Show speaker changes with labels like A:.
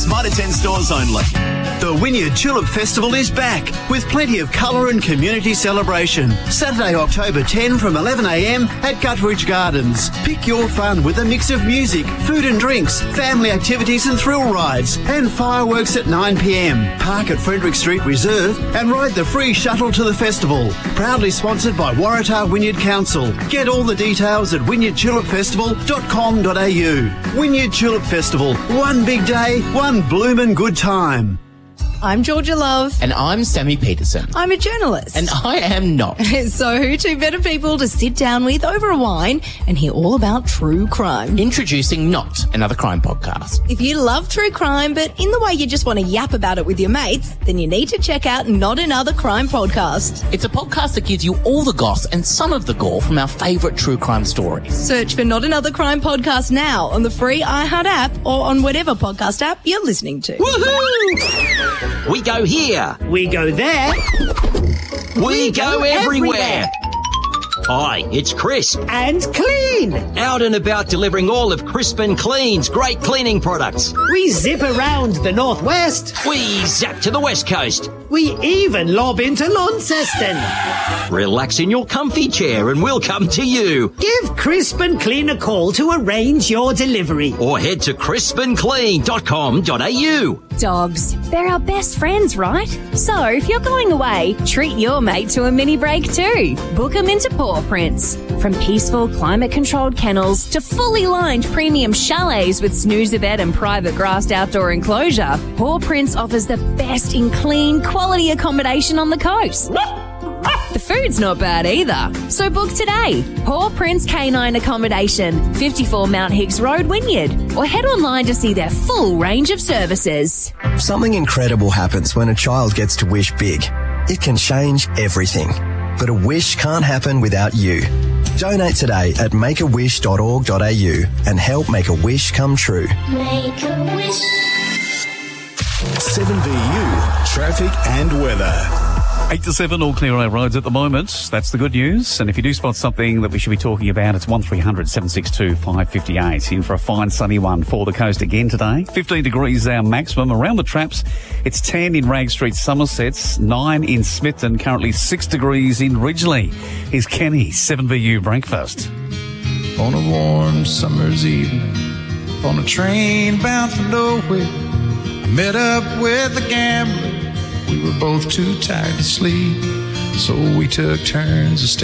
A: Mitre 10 stores only. The Wynyard Tulip Festival is back with plenty of colour and community celebration. Saturday, October 10 from 11am at Guttridge Gardens. Pick your fun with a mix of music, food and drinks, family activities and thrill rides, and fireworks at 9pm. Park at Frederick Street Reserve and ride the free shuttle to the festival. Proudly sponsored by Waratah Wynyard Council. Get all the details at wynyardtulipfestival.com.au. Wynyard Tulip Festival. One big day, one bloomin' good time.
B: I'm Georgia Love.
C: And I'm Sammy Peterson.
B: I'm a journalist.
C: And I am not.
B: So who two better people to sit down with over a wine and hear all about true crime?
C: Introducing Not Another Crime Podcast.
B: If you love true crime, but in the way you just want to yap about it with your mates, then you need to check out Not Another Crime Podcast.
C: It's a podcast that gives you all the goss and some of the gore from our favourite true crime stories.
B: Search for Not Another Crime Podcast now on the free iHeart app or on whatever podcast app you're listening to.
D: Woohoo! We go here.
E: We go there.
D: We go everywhere. Hi, it's Crisp.
E: And Clean.
D: Out and about delivering all of Crisp and Clean's great cleaning products.
E: We zip around the northwest.
D: We zap to the west coast.
E: We even lob into Launceston.
D: Relax in your comfy chair and we'll come to you.
E: Give Crisp and Clean a call to arrange your delivery.
D: Or head to crispandclean.com.au.
F: Dogs. They're our best friends, right? So if you're going away, treat your mate to a mini break too. Book them into Paw Prints. From peaceful, climate-controlled kennels to fully lined premium chalets with snoozer bed and private grassed outdoor enclosure, Paw Prints offers the best in clean, quality accommodation on the coast. The food's not bad either. So book today. Paw Prints Canine Accommodation, 54 Mount Hicks Road, Wynyard. Or head online to see their full range of services.
G: Something incredible happens when a child gets to wish big. It can change everything. But a wish can't happen without you. Donate today at makeawish.org.au and help make a wish come true.
H: Make a wish.
A: 7VU, traffic and weather.
I: 8 to 7, all clear our roads at the moment. That's the good news. And if you do spot something that we should be talking about, it's 1300 762 558. In for a fine sunny one for the coast again today. 15 degrees our maximum. Around the traps, it's 10 in Rag Street, Somerset, 9 in Smithton, currently 6 degrees in Ridgely. Here's Kenny, 7VU Breakfast.
J: On a warm summer's evening, on a train bound for nowhere, I met up with a gambler. We were both too tired to sleep, so we took turns